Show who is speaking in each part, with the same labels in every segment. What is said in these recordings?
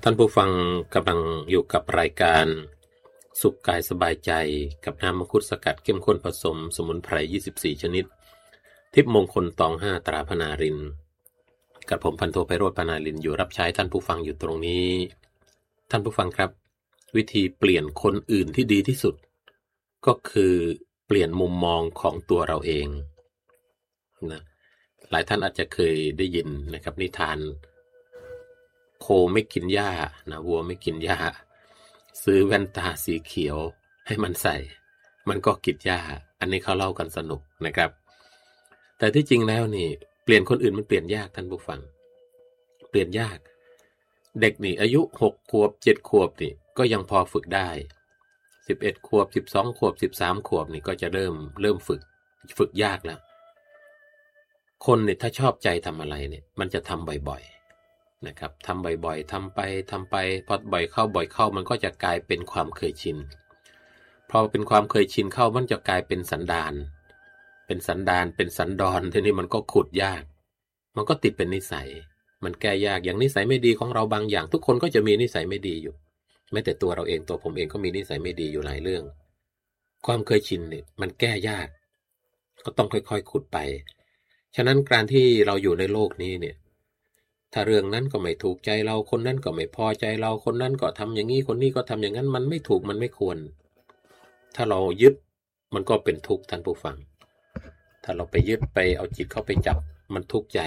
Speaker 1: ท่านผู้ฟังกำลังอยู่กับรายการสุขกายสบายใจกับน้ำมังคุดสกัดเข้มข้นผสมสมุนไพร24ชนิดทิพย์มงคลตอง5ตราพนารินกับผมพันโทไพโรจน์พนารินอยู่รับใช้ท่านผู้ฟังอยู่ตรงนี้ท่านผู้ฟังครับวิธีเปลี่ยนคนอื่นที่ดีที่สุดก็คือเปลี่ยนมุมมองของตัวเราเองนะหลายท่านอาจจะเคยได้ยินนะครับนิทานโคไม่กินหญ้านะวัวไม่กินหญ้าซื้อแว่นตาสีเขียวให้มันใส่มันก็กินหญ้าอันนี้เขาเล่ากันสนุกนะครับแต่ที่จริงแล้วนี่เปลี่ยนคนอื่นมันเปลี่ยนยากท่านผู้ฟังเปลี่ยนยากเด็กนี่อายุ6ขวบ7ขวบนี่ก็ยังพอฝึกได้11ขวบ12ขวบ13ขวบนี่ก็จะเริ่มฝึกยากแล้วคนนี่ถ้าชอบใจทำอะไรเนี่ยมันจะทำบ่อยๆนะครับทำบ่อยๆทำไปพอบ่อยเข้ามันก็จะกลายเป็นความเคยชินพอเป็นความเคยชินเข้ามันจะกลายเป็นสันดานเป็นสันดอนทีนี้มันก็ขุดยากมันก็ติดเป็นนิสัยมันแก้ยากอย่างนิสัยไม่ดีของเราบางอย่างทุกคนก็จะมีนิสัยไม่ดีอยู่แม้แต่ตัวเราเองตัวผมเองก็มีนิสัยไม่ดีอยู่หลายเรื่องความเคยชินเนี่ยมันแก้ยากก็ต้องค่อยๆขุดไปฉะนั้นการที่เราอยู่ในโลกนี้เนี่ยถ้าเรื่องนั้นก็ไม่ถูกใจเราคนนั้นก็ไม่พอใจเราคนนั้นก็ทำอย่างนี้คนนี้ก็ทำอย่างนั้นมันไม่ถูกมันไม่ควรถ้าเรายึดมันก็เป็นทุกข์ท่านผู้ฟังถ้าเราไปยึดไปเอาจิตเข้าไปจับมันทุกข์ใจ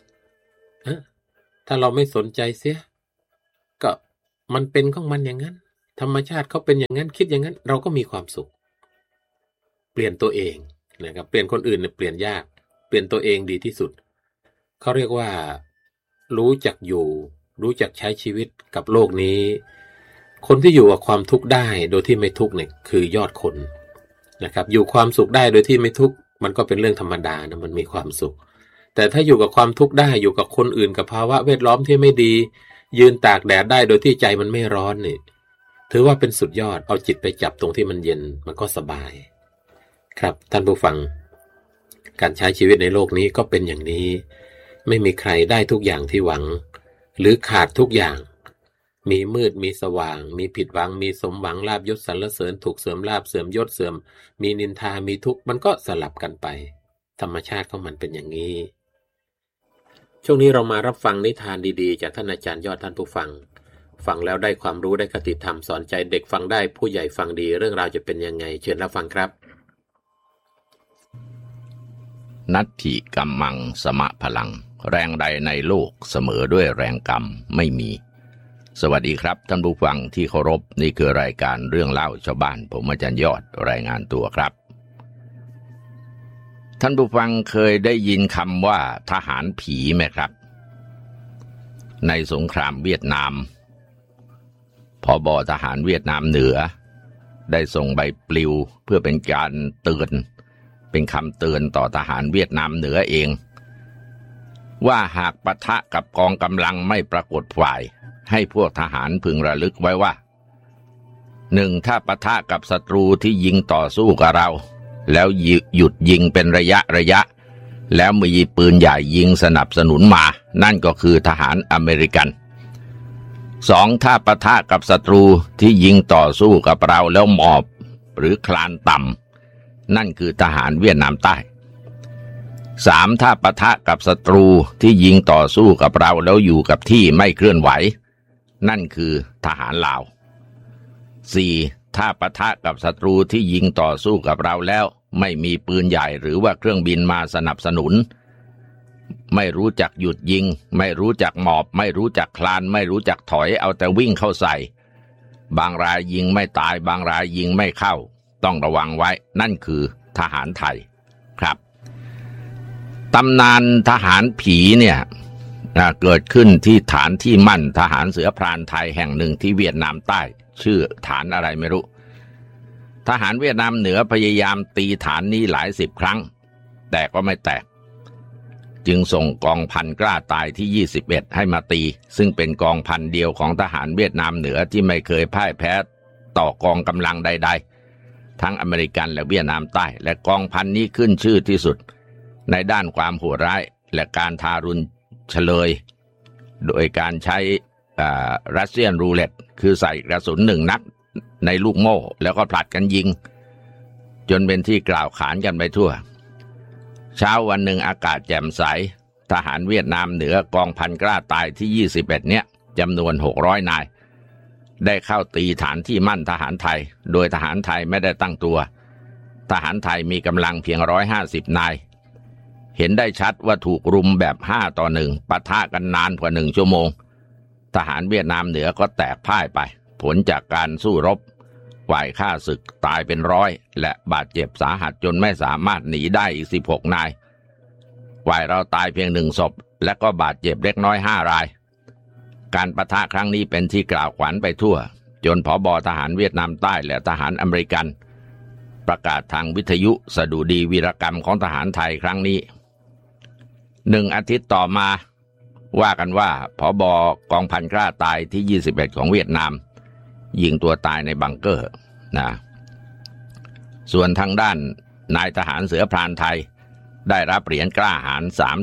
Speaker 1: ถ้าเราไม่สนใจเสียก็มันเป็นของมันอย่างนั้นธรรมชาติเขาเป็นอย่างนั้นคิดอย่างนั้นเราก็มีความสุขเปลี่ยนตัวเองนะครับเปลี่ยนคนอื่นเนี่ยเปลี่ยนยากเปลี่ยนตัวเองดีที่สุดเขาเรียกว่ารู้จักอยู่รู้จักใช้ชีวิตกับโลกนี้คนที่อยู่กับความทุกข์ได้โดยที่ไม่ทุกข์เนี่ยคือยอดคนนะครับอยู่ความสุขได้โดยที่ไม่ทุกข์มันก็เป็นเรื่องธรรมดานะมันมีความสุขแต่ถ้าอยู่กับความทุกข์ได้อยู่กับคนอื่นกับภาวะแวดล้อมที่ไม่ดียืนตากแดดได้โดยที่ใจมันไม่ร้อนนี่ถือว่าเป็นสุดยอดเอาจิตไปจับตรงที่มันเย็นมันก็สบายครับท่านผู้ฟังการใช้ชีวิตในโลกนี้ก็เป็นอย่างนี้ไม่มีใครได้ทุกอย่างที่หวังหรือขาดทุกอย่างมีมืดมีสว่างมีผิดหวังมีสมหวังลาภยศสรรเสริญถูกเสริมลาภเสริมยศเสริมมีนินทามีทุกข์มันก็สลับกันไปธรรมชาติของมันเป็นอย่างนี้ช่วงนี้เรามารับฟังนิทานดีๆจากท่านอาจารย์ยอดท่านผู้ฟังฟังแล้วได้ความรู้ได้คติธรรมสอนใจเด็กฟังได้ผู้ใหญ่ฟังดีเรื่องราวจะเป็นยังไงเชิญรับฟังครับ
Speaker 2: นัตถิกัมมังสมะพลังแรงใดในโลกเสมอด้วยแรงกรรมไม่มีสวัสดีครับท่านผู้ฟังที่เคารพนี่คือรายการเรื่องเล่าชาวบ้านผมอาจารย์ยอดรายงานตัวครับท่านผู้ฟังเคยได้ยินคำว่าทหารผีไหมครับในสงครามเวียดนามผบ.ทหารเวียดนามเหนือได้ส่งใบปลิวเพื่อเป็นการเตือนเป็นคำเตือนต่อทหารเวียดนามเหนือเองว่าหากปะทะกับกองกำลังไม่ปรากฏฝ่ายให้พวกทหารพึงระลึกไว้ว่า 1. ถ้าปะทะกับศัตรูที่ยิงต่อสู้กับเราแล้วหยุดยิงเป็นระยะแล้วมีปืนใหญ่ยิงสนับสนุนมานั่นก็คือทหารอเมริกัน 2. ถ้าปะทะกับศัตรูที่ยิงต่อสู้กับเราแล้วหมอบหรือคลานต่ำนั่นคือทหารเวียดนามใต้ 3. ถ้าปะทะกับศัตรูที่ยิงต่อสู้กับเราแล้วอยู่กับที่ไม่เคลื่อนไหวนั่นคือทหารลาว 4. ถ้าปะทะกับศัตรูที่ยิงต่อสู้กับเราแล้วไม่มีปืนใหญ่หรือว่าเครื่องบินมาสนับสนุนไม่รู้จักหยุดยิงไม่รู้จักหมอบไม่รู้จักคลานไม่รู้จักถอยเอาแต่วิ่งเข้าใส่บางรายยิงไม่ตายบางรายยิงไม่เข้าต้องระวังไว้นั่นคือทหารไทยครับตำนานทหารผีเนี่ยเกิดขึ้นที่ฐานที่มั่นทหารเสือพรานไทยแห่งหนึ่งที่เวียดนามใต้ชื่อฐานอะไรไม่รู้ทหารเวียดนามเหนือพยายามตีฐานนี้หลายสิบครั้งแต่ก็ไม่แตกจึงส่งกองพันกล้าตายที่21ให้มาตีซึ่งเป็นกองพันเดียวของทหารเวียดนามเหนือที่ไม่เคยพ่ายแพ้ต่อกองกำลังใดๆทั้งอเมริกันและเวียดนามใต้และกองพันนี้ขึ้นชื่อที่สุดในด้านความโหดร้ายและการทารุณเฉลยโดยการใช้รัสเซียนรูเล็ตคือใส่กระสุน1 นัดในลูกโม่แล้วก็ผลัดกันยิงจนเป็นที่กล่าวขานกันไปทั่วเช้าวันหนึ่งอากาศแจ่มใสทหารเวียดนามเหนือกองพันกล้าตายที่21เนี่ยจำนวน600 นายได้เข้าตีฐานที่มั่นทหารไทยโดยทหารไทยไม่ได้ตั้งตัวทหารไทยมีกำลังเพียง150 นายเห็นได้ชัดว่าถูกรุมแบบ5 ต่อ 1ปะทะกันนานกว่า1 ชั่วโมงทหารเวียดนามเหนือก็แตกพ่ายไปผลจากการสู้รบฝ่ายข้าศึกตายเป็น100และบาดเจ็บสาหัสจนไม่สามารถหนีได้อีก16 นายฝ่ายเราตายเพียง1 ศพและก็บาดเจ็บเล็กน้อย5 รายการปะทะครั้งนี้เป็นที่กล่าวขวัญไปทั่วจนผบ.ทหารเวียดนามใต้และทหารอเมริกันประกาศทางวิทยุสดุดีวีรกรรมของทหารไทยครั้งนี้1 อาทิตย์ต่อมาว่ากันว่าผบ.กองพันกล้าตายที่21ของเวียดนามยิงตัวตายในบังเกอร์นะส่วนทางด้านนายทหารเสือพรานไทยได้รับเหรียญกล้าหาญ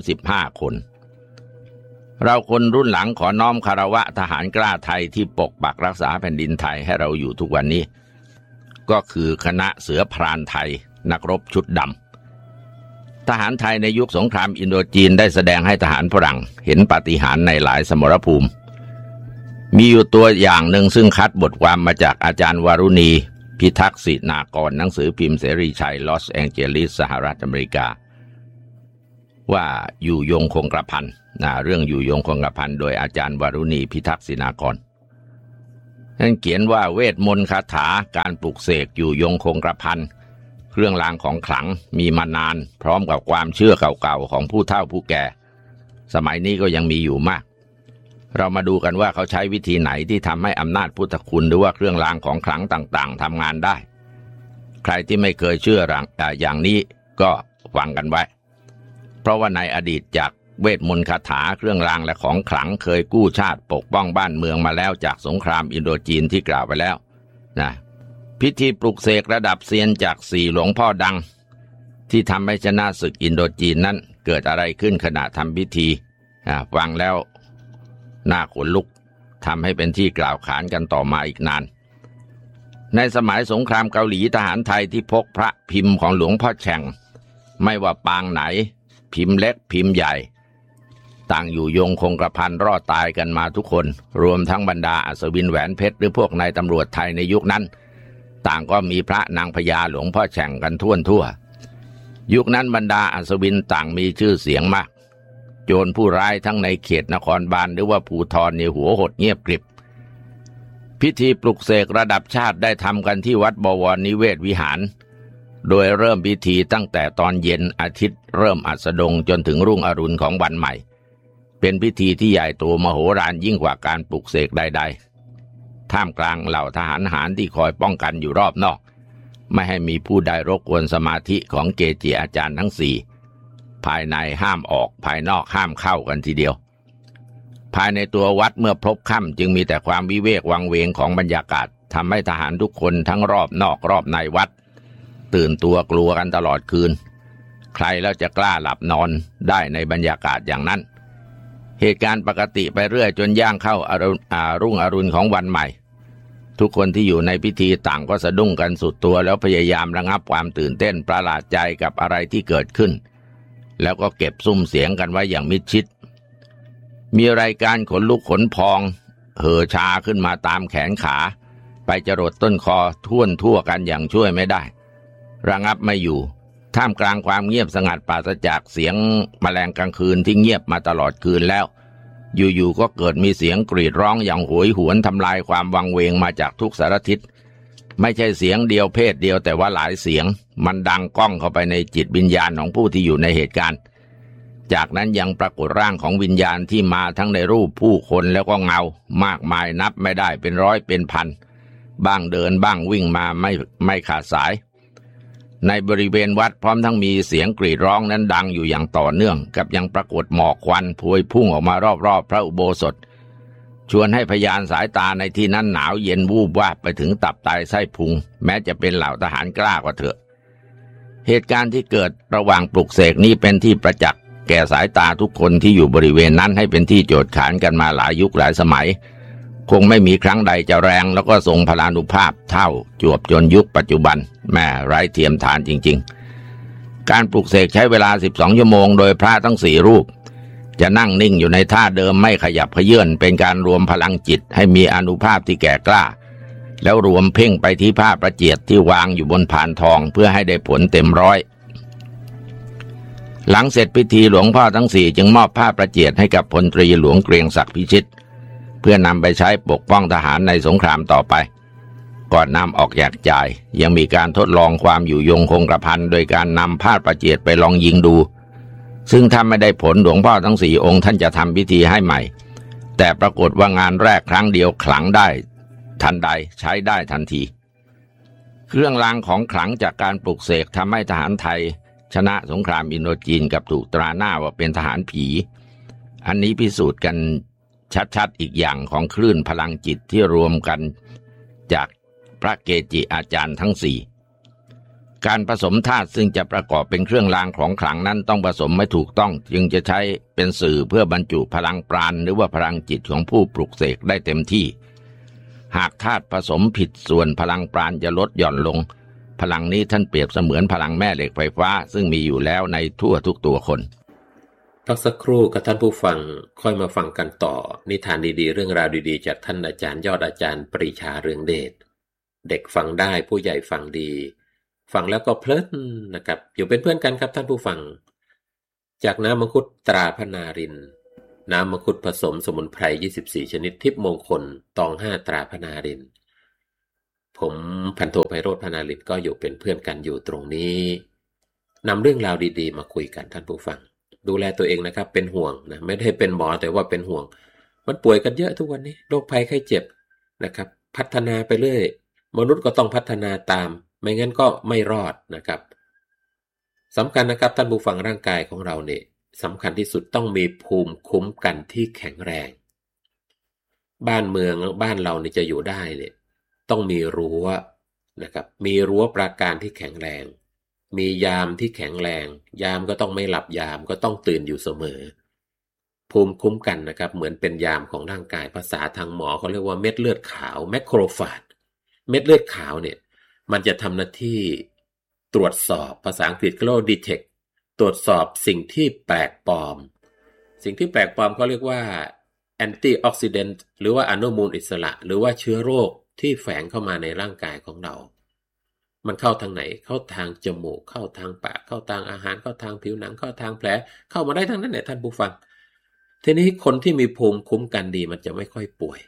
Speaker 2: 35 คนเราคนรุ่นหลังขอน้อมคารวะทหารกล้าไทยที่ปกปักรักษาแผ่นดินไทยให้เราอยู่ทุกวันนี้ก็คือคณะเสือพรานไทยนักรบชุดดำทหารไทยในยุคสงครามอินโดจีนได้แสดงให้ทหารฝรั่งเห็นปาฏิหาริย์ในหลายสมรภูมิมีอยู่ตัวอย่างหนึ่งซึ่งคัดบทความมาจากอาจารย์วารุณีพิทักษ์ศินากรหนังสือพิมพ์เสรีชัยลอสแองเจลิสสหรัฐอเมริกาว่าอยู่ยงคงกระพันเรื่องอยู่ยงคงกระพันโดยอาจารย์วารุณีพิทักษ์ศินากรท่านเขียนว่าเวทมนต์คาถาการปลุกเสกอยู่ยงคงกระพันเครื่องรางของขลังมีมานานพร้อมกับความเชื่อเก่าๆของผู้เฒ่าผู้แก่สมัยนี้ก็ยังมีอยู่มากเรามาดูกันว่าเขาใช้วิธีไหนที่ทำให้อำนาจพุทธคุณหรือว่าเครื่องรางของขลังต่างๆทำงานได้ใครที่ไม่เคยเชื่ออย่างนี้ก็ฟังกันไว้เพราะว่าในอดีตจากเวทมนต์คาถาเครื่องรางและของขลังเคยกู้ชาติปกป้องบ้านเมืองมาแล้วจากสงครามอินโดจีนที่กล่าวไปแล้วนะพิธีปลุกเสกระดับเซียนจาก4 หลวงพ่อดังที่ทำให้ชนะศึกอินโดจีนนั้นเกิดอะไรขึ้นขณะทำพิธีฟังแล้วน่าขนลุกทำให้เป็นที่กล่าวขานกันต่อมาอีกนานในสมัยสงครามเกาหลีทหารไทยที่พกพระพิมพ์ของหลวงพ่อแฉ่งไม่ว่าปางไหนพิมพ์เล็กพิมพ์ใหญ่ต่างอยู่ยงคงกระพันรอดตายกันมาทุกคนรวมทั้งบรรดาอัศวินแหวนเพชรหรือพวกนายตำรวจไทยในยุคนั้นต่างก็มีพระนางพญาหลวงพ่อแฉ่งกันทั่วยุคนั้นบรรดาอัศวินต่างมีชื่อเสียงมากโจรผู้ร้ายทั้งในเขตนครบาลหรือว่าภูธรในหัวหดเงียบกริบพิธีปลุกเสกระดับชาติได้ทำกันที่วัดบวรนิเวศวิหารโดยเริ่มพิธีตั้งแต่ตอนเย็นอาทิตย์เริ่มอัสดงจนถึงรุ่งอรุณของวันใหม่เป็นพิธีที่ใหญ่โตมโหฬารยิ่งกว่าการปลุกเสกใดๆท่ามกลางเหล่าทหารหารที่คอยป้องกันอยู่รอบนอกไม่ให้มีผู้ใดรบกวนสมาธิของเกจิอาจารย์ทั้ง4ภายในห้ามออกภายนอกห้ามเข้ากันทีเดียวภายในตัววัดเมื่อพลบค่ำจึงมีแต่ความวิเวกวังเวงของบรรยากาศทำให้ทหารทุกคนทั้งรอบนอกรอบในวัดตื่นตัวกลัวกันตลอดคืนใครแล้วจะกล้าหลับนอนได้ในบรรยากาศอย่างนั้นเหตุการณ์ปกติไปเรื่อยจนย่างเข้ารุ่งอรุณของวันใหม่ทุกคนที่อยู่ในพิธีต่างก็สะดุ้งกันสุดตัวแล้วพยายามระงับความตื่นเต้นประหลาดใจกับอะไรที่เกิดขึ้นแล้วก็เก็บซุ้มเสียงกันไว้อย่างมิดชิดมีรายการขนลุกขนพองเห่อชาขึ้นมาตามแขนขาไปจรดต้นคอทั่วกันอย่างช่วยไม่ได้ระงับไม่อยู่ท่ามกลางความเงียบสงัดปราศจากเสียงแมลงกลางคืนที่เงียบมาตลอดคืนแล้วอยู่ๆก็เกิดมีเสียงกรีดร้องอย่างโหยหวนทำลายความวังเวงมาจากทุกสารทิศไม่ใช่เสียงเดียวเพศเดียวแต่ว่าหลายเสียงมันดังก้องเข้าไปในจิตวิญญาณของผู้ที่อยู่ในเหตุการณ์จากนั้นยังปรากฏร่างของวิญญาณที่มาทั้งในรูปผู้คนแล้วก็เงามากมายนับไม่ได้เป็นร้อยเป็นพันบ้างเดินบ้างวิ่งมาไม่ขาดสายในบริเวณวัดพร้อมทั้งมีเสียงกรีดร้องนั้นดังอยู่อย่างต่อเนื่องกับยังปรากฏหมอกควันพวยพุ่งออกมารอบๆพระอุโบสถชวนให้พยานสายตาในที่นั้นหนาวเย็นวูบวาบไปถึงตับไตไส้พุงแม้จะเป็นเหล่าทหารกล้าก็เถอะเหตุการณ์ที่เกิดระหว่างปลุกเสกนี้เป็นที่ประจักษ์แก่สายตาทุกคนที่อยู่บริเวณนั้นให้เป็นที่โจทย์ขานกันมาหลายยุคหลายสมัยคงไม่มีครั้งใดจะแรงแล้วก็ทรงพลานุภาพเท่าจวบจนยุคปัจจุบันแม่ไร้เทียมทานจริงๆการปลุกเสกใช้เวลา12 ชั่วโมงโดยพระทั้ง4 รูปจะนั่งนิ่งอยู่ในท่าเดิมไม่ขยับเขยื้อนเป็นการรวมพลังจิตให้มีอานุภาพที่แก่กล้าแล้วรวมเพ่งไปที่ผ้าประเจียดที่วางอยู่บนพานทองเพื่อให้ได้ผลเต็มร้อยหลังเสร็จพิธีหลวงพ่อทั้ง4จึงมอบผ้าประเจียดให้กับพลตรีหลวงเกรียงศักดิ์พิชิตเพื่อนำไปใช้ปกป้องทหารในสงครามต่อไปก่อนนำออกแจกจ่ายยังมีการทดลองความอยู่ยงคงกระพันโดยการนำผ้าประเจียดไปลองยิงดูซึ่งถ้าไม่ได้ผลหลวงพ่อทั้ง4 องค์ท่านจะทำพิธีให้ใหม่แต่ปรากฏว่างานแรกครั้งเดียวขลังได้ทันใดใช้ได้ทันทีเครื่องรางของขลังจากการปลุกเสกทำให้ทหารไทยชนะสงครามอินโดจีนกับถูกตราหน้าว่าเป็นทหารผีอันนี้พิสูจน์กันชัดๆอีกอย่างของคลื่นพลังจิตที่รวมกันจากพระเกจิอาจารย์ทั้ง4การผสมธาตุซึ่งจะประกอบเป็นเครื่องรางของขลังนั้นต้องผสมไม่ถูกต้องจึงจะใช้เป็นสื่อเพื่อบรรจุพลังปราณหรือว่าพลังจิตของผู้ปลุกเสกได้เต็มที่หากธาตุผสมผิดส่วนพลังปราณจะลดหย่อนลงพลังนี้ท่านเปรียบเสมือนพลังแม่เหล็กไฟฟ้าซึ่งมีอยู่แล้วในทั่วทุกตัวคน
Speaker 1: พักสักครู่กับท่านผู้ฟังค่อยมาฟังกันต่อนิทานดีๆเรื่องราวดีๆจากท่านอาจารย์ยอดอาจารย์ปรีชาเรืองเดชเด็กฟังได้ผู้ใหญ่ฟังดีฟังแล้วก็เพลินนะครับอยู่เป็นเพื่อนกันครับท่านผู้ฟังจากน้ำมังคุดตราพนารินน้ำมังคุดผสมสมุนไพร24ชนิดทิพย์มงคลตอง5ตราพนารินผมพันโทไพโรจน์พนารินก็อยู่เป็นเพื่อนกันอยู่ตรงนี้นำเรื่องราวดีๆมาคุยกันท่านผู้ฟังดูแลตัวเองนะครับเป็นห่วงนะไม่ได้เป็นหมอแต่ว่าเป็นห่วงมันป่วยกันเยอะทุกวันนี้โรคภัยไข้เจ็บนะครับพัฒนาไปเรื่อยมนุษย์ก็ต้องพัฒนาตามไม่งั้นก็ไม่รอดนะครับสำคัญนะครับท่านผู้ฟังร่างกายของเราเนี่ยสำคัญที่สุดต้องมีภูมิคุ้มกันที่แข็งแรงบ้านเมืองบ้านเราเนี่ยจะอยู่ได้เนี่ยต้องมีรั้วนะครับมีรั้วปราการที่แข็งแรงมียามที่แข็งแรงยามก็ต้องไม่หลับยามก็ต้องตื่นอยู่เสมอภูมิคุ้มกันนะครับเหมือนเป็นยามของร่างกายภาษาทางหมอเขาเรียกว่าเม็ดเลือดขาวแมคโครฟาจเม็ดเลือดขาวเนี่ยมันจะทำหน้าที่ตรวจสอบภาษาอังกฤษเขาเรียกว่า detect ตรวจสอบสิ่งที่แปลกปลอมสิ่งที่แปลกปลอมเขาเรียกว่า antioxidant หรือว่าอนุมูลอิสระหรือว่าเชื้อโรคที่แฝงเข้ามาในร่างกายของเรามันเข้าทางไหนเข้าทางจมูกเข้าทางปากเข้าทางอาหารเข้าทางผิวหนังเข้าทางแผลเข้ามาได้ทั้งนั้นแหละท่านผู้ฟังทีนี้คนที่มีภูมิคุ้มกันดีมันจะไม่ค่อยป่วย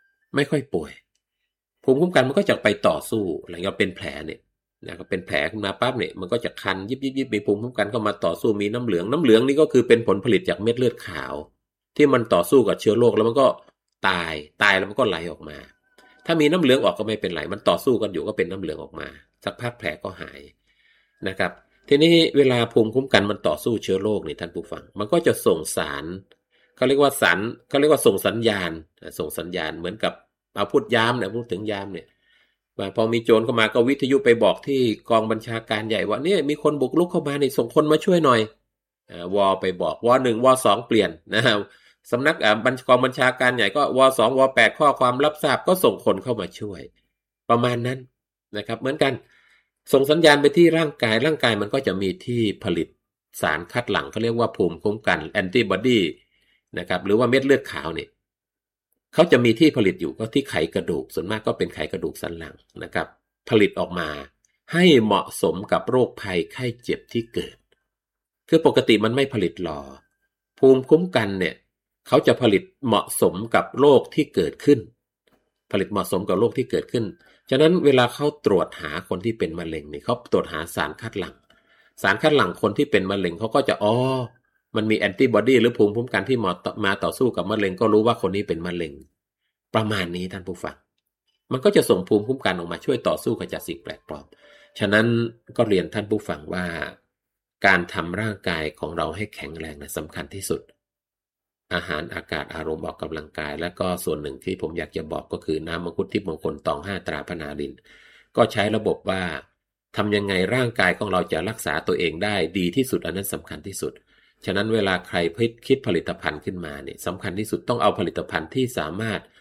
Speaker 1: ภูมิคุ้มกันมันก็จะไปต่อสู้อะไรเงี้ยเป็นแผลเนี่ยนะก็เป็นแผลขึ้นมาปั๊บเนี่ยมันก็จะคันยิบมีภูมิคุ้มกันเข้ามาต่อสู้มีน้ำเหลืองนี่ก็คือเป็นผลผลิตจากเม็ดเลือดขาวที่มันต่อสู้กับเชื้อโรคแล้วมันก็ตายแล้วมันก็ไหลออกมาถ้ามีน้ำเหลืองออกก็ไม่เป็นไรมันต่อสู้กันอยู่ก็เป็นน้ำเหลืองออกมาสักพักแผลก็หายนะครับทีนี้เวลาภูมิคุ้มกันมันต่อสู้เชื้อโรคนี่ท่านผู้ฟังมันก็จะส่งสารเขาเรียกว่าส่งสัญญาณเหมือนกับเอาพูดยามเนี่ยพูดถึงยามเนี่ยพอมีโจรเข้ามาก็วิทยุไปบอกที่กองบัญชาการใหญ่ว่าเนี่ยมีคนบุกรุกเข้ามานี่ส่งคนมาช่วยหน่อยวอไปบอกว1ว2เปลี่ยนนะสำนักกองบัญชาการใหญ่ก็ว2ว8ข้อความรับทราบก็ส่งคนเข้ามาช่วยประมาณนั้นนะครับเหมือนกันส่งสัญญาณไปที่ร่างกายมันก็จะมีที่ผลิตสารคัดหลั่งเขาเรียกว่าภูมิคุ้มกันแอนติบอดีนะครับหรือว่าเม็ดเลือดขาวเนี่ยเขาจะมีที่ผลิตอยู่ก็ที่ไขกระดูกส่วนมากก็เป็นไขกระดูกสันหลังนะครับผลิตออกมาให้เหมาะสมกับโรคภัยไข้เจ็บที่เกิดคือปกติมันไม่ผลิตหรอภูมิคุ้มกันเนี่ยเขาจะผลิตเหมาะสมกับโรคที่เกิดขึ้นผลิตเหมาะสมกับโรคที่เกิดขึ้นฉะนั้นเวลาเขาตรวจหาคนที่เป็นมะเร็งนี่เขาตรวจหาสารคัดหลั่งคนที่เป็นมะเร็งเขาก็จะมันมีแอนติบอดีหรือภูมิคุ้มกันที่มาต่อสู้กับมะเร็งก็รู้ว่าคนนี้เป็นมะเร็งประมาณนี้ท่านผู้ฟังมันก็จะส่งภูมิคุ้มกันออกมาช่วยต่อสู้กับสิ่งแปลกปลอมฉะนั้นก็เรียนท่านผู้ฟังว่าการทำร่างกายของเราให้แข็งแรงนะสำคัญที่สุดอาหารอากาศอารมณ์ออกกำลังกายและก็ส่วนหนึ่งที่ผมอยากจะบอกก็คือน้ำมังคุดทิพย์มงคลตอง5ตราพนารินก็ใช้ระบบว่าทำยังไงร่างกายของเราจะรักษาตัวเองได้ดีที่สุดอันนั้นสำคัญที่สุดฉะนั้นเวลาใครคิดผลิตภัณฑ์ขึ้นมาเนี่ยสำคัญที่สุดต้องเอาผลิตภัณฑ์ที่สามารถ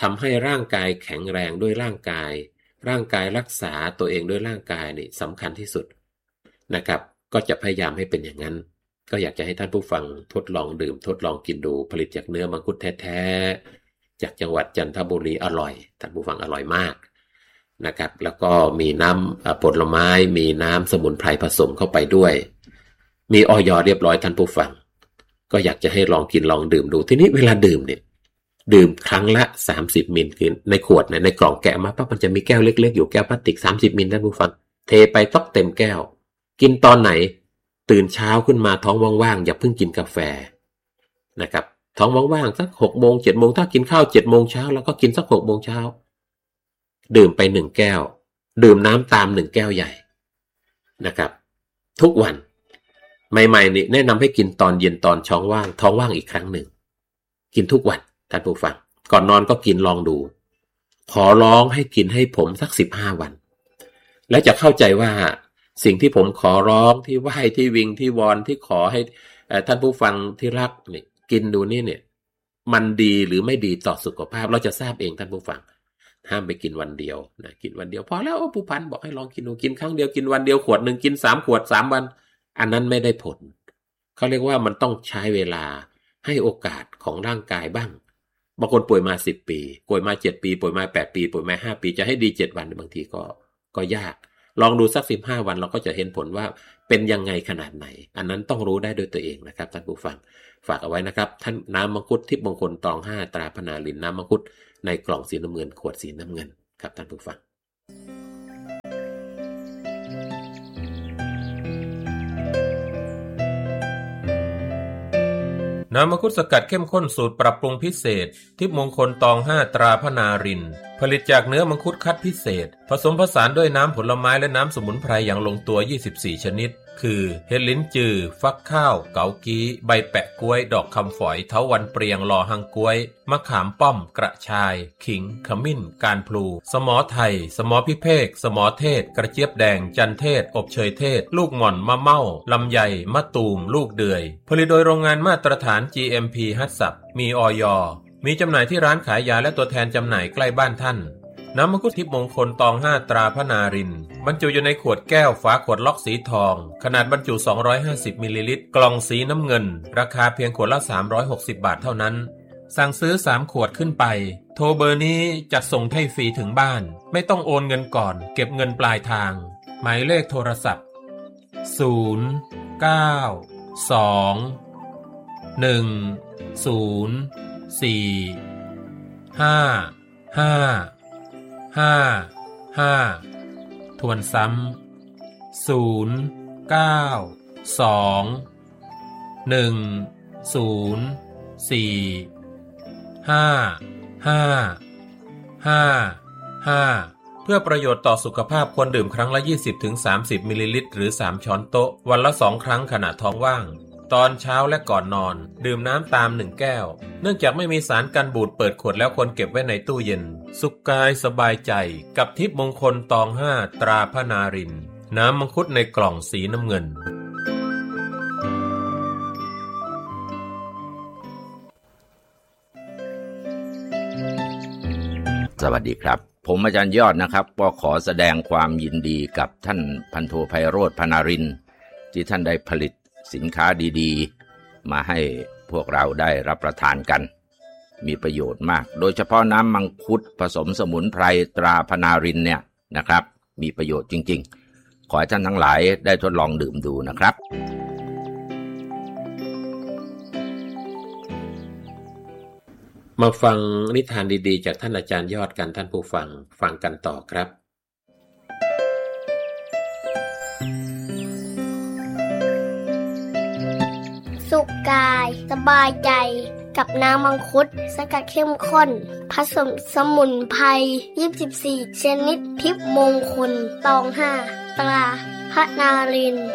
Speaker 1: ทำให้ร่างกายแข็งแรงด้วยร่างกายรักษาตัวเองด้วยร่างกายนี่สำคัญที่สุดนะครับก็จะพยายามให้เป็นอย่างนั้นก็อยากจะให้ท่านผู้ฟังทดลองดื่มทดลองกินดูผลิตจากเนื้อมังคุดแท้ๆจากจังหวัดจันทบุรีอร่อยท่านผู้ฟังอร่อยมากนะครับแล้วก็มีน้ำผลไม้มีน้ำสมุนไพรผสมเข้าไปด้วยมีอย.เรียบร้อยท่านผู้ฟังก็อยากจะให้ลองกินลองดื่มดูทีนี้เวลาดื่มเนี่ยดื่มครั้งละ30มิลคือในขวดในกล่องแกะมาปั๊บมันจะมีแก้วเล็กๆอยู่แก้วพลาสติก30มิลท่านผู้ฟังเทไปต๊อกเต็มแก้วกินตอนไหนตื่นเช้าขึ้นมาท้องว่างๆอย่าเพิ่งกินกาแฟนะครับท้องว่างๆสัก 6:00 น 7:00 นถ้ากินข้าว 7:00 นเช้าแล้วก็กินสัก 6:00 นเช้าดื่มไป1แก้วดื่มน้ำตาม1แก้วใหญ่นะครับทุกวันใหม่ๆนี่แนะนำให้กินตอนเย็นตอนท้องว่างอีกครั้งหนึ่งกินทุกวันท่านผู้ฟังก่อนนอนก็กินลองดูขอร้องให้กินให้ผมสัก15วันแล้วจะเข้าใจว่าสิ่งที่ผมขอร้องที่ไหว้ที่วิงที่วอนที่ขอให้ท่านผู้ฟังที่รักนี่กินดูนี่เนี่ยมันดีหรือไม่ดีต่อสุขภาพเราจะทราบเองท่านผู้ฟังห้ามไปกินวันเดียวนะกินวันเดียวพอแล้วผู้พันบอกให้ลองกินดูกินครั้งเดียวกินวันเดียวขวดนึงกิน3ขวด3วันอันนั้นไม่ได้ผลเขาเรียกว่ามันต้องใช้เวลาให้โอกาสของร่างกายบ้างบางคนป่วยมา10ปีป่วยมา7ปีป่วยมา8ปีป่วยมา5ปีจะให้ดี7วันบางทีก็ยากลองดูสัก15วันเราก็จะเห็นผลว่าเป็นยังไงขนาดไหนอันนั้นต้องรู้ได้ด้วยตัวเองนะครับท่านผู้ฟังฝากเอาไว้นะครับท่านน้ำมังคุดทิพย์มงคลตอง5ตราพนารินน้ำมังคุดในกล่องสีน้ำเงินขวดสีน้ำเงินครับท่านผู้ฟัง
Speaker 3: น้ำมังคุดสกัดเข้มข้นสูตรปรับปรุงพิเศษทิพย์มงคลตอง5ตราพนารินผลิตจากเนื้อมังคุดคัดพิเศษผสมผสานด้วยน้ำผลไม้และน้ำสมุนไพรอย่างลงตัว24ชนิดคือเห็ดลิ้นจือฟักข้าวเกากี้ใบแปะกล้วยดอกคำฝอยเถาวัลย์เปรียงลอหังกล้วยมะขามป้อมกระชายขิงขมิ้นการพลูสมอไทยสมอพิเภกสมอเทศกระเจี๊ยบแดงจันเทศอบเชยเทศลูกหม่อนมะเม่าลำไยมะตูมลูกเดือยผลิตโดยโรงงานมาตรฐาน GMP ฮัตสับมีอย.มีจำหน่ายที่ร้านขายยาและตัวแทนจำหน่ายใกล้บ้านท่านน้ำมังคุดทิพย์มงคลตอง5ตราพนารินบรรจุอยู่ในขวดแก้วฝาขวดล็อกสีทองขนาดบรรจุ250มิลลิลิตรกล่องสีน้ำเงินราคาเพียงขวดละ360บาทเท่านั้นสั่งซื้อ3ขวดขึ้นไปโทรเบอร์นี้จัดส่งให้ฟรีถึงบ้านไม่ต้องโอนเงินก่อนเก็บเงินปลายทางหมายเลขโทรศัพท์092-455-55ทวนซ้ำ092-455-55เพื่อประโยชน์ต่อสุขภาพควรดื่มครั้งละ 20-30 มิลลิลิตรหรือ3ช้อนโต๊ะวันละ2ครั้งขณะท้องว่างตอนเช้าและก่อนนอนดื่มน้ำตาม1แก้วเนื่องจากไม่มีสารกันบูดเปิดขวดแล้วควรเก็บไว้ในตู้เย็นสุขกายสบายใจกับทิพย์มงคลตอง5ตราพนารินน้ำมังคุดในกล่องสีน้ำเงิน
Speaker 2: สวัสดีครับผมอาจารย์ยอดนะครับก็ขอแสดงความยินดีกับท่านพันโทไพโรจน์พนารินที่ท่านได้ผลิตสินค้าดีๆมาให้พวกเราได้รับประทานกันมีประโยชน์มากโดยเฉพาะน้ำมังคุดผสมสมุนไพรตราพนารินเนี่ยนะครับมีประโยชน์จริงๆขอให้ท่านทั้งหลายได้ทดลองดื่มดูนะครับ
Speaker 1: มาฟังนิทานดีๆจากท่านอาจารย์ยอดกันท่านผู้ฟังฟังกันต่อครับ
Speaker 4: สุขกายสบายใจกับน้ำมังคุดสกัดเข้มข้นผสมสมุนไพร24ชนิดทิพย์มงคลตอง5ตราพนาริน